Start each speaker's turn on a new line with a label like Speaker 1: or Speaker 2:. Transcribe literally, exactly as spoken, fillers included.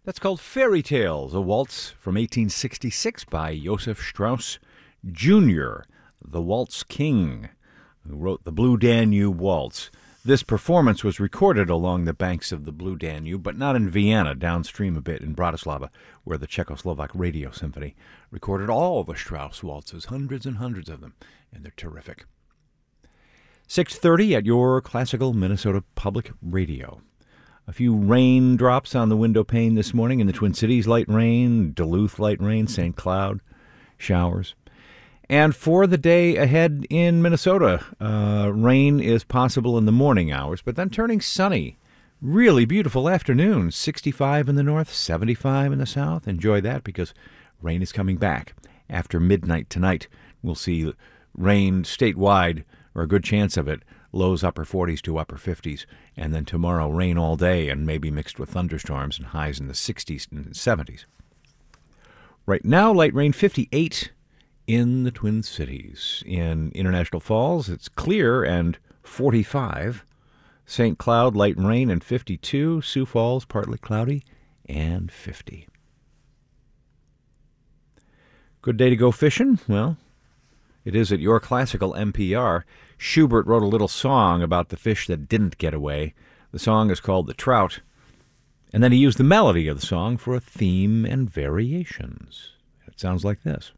Speaker 1: That's called Fairy Tales, a waltz from eighteen sixty-six by Joseph Strauss Junior, the Waltz King, who wrote the Blue Danube Waltz. This performance was recorded along the banks of the Blue Danube, but not in Vienna, downstream a bit in Bratislava, where the Czechoslovak Radio Symphony recorded all the Strauss waltzes, hundreds and hundreds of them, and they're terrific. six thirty at your classical Minnesota Public Radio. A few raindrops on the window pane this morning in the Twin Cities, light rain, Duluth, light rain, Saint Cloud, showers. And for the day ahead in Minnesota, uh, rain is possible in the morning hours, but then turning sunny. Really beautiful afternoon, sixty-five in the north, seventy-five in the south. Enjoy that because rain is coming back. After midnight tonight, we'll see rain statewide, or a good chance of it, lows upper forties to upper fifties, and then tomorrow rain all day and maybe mixed with thunderstorms and highs in the sixties and seventies. Right now, light rain fifty-eight in the Twin Cities. In International Falls, it's clear and forty-five. Saint Cloud, light rain and fifty-two. Sioux Falls, partly cloudy and fifty. Good day to go fishing? Well, it is at your classical N P R. Schubert wrote a little song about the fish that didn't get away. The song is called The Trout. And then he used the melody of the song for a theme and variations. It sounds like this.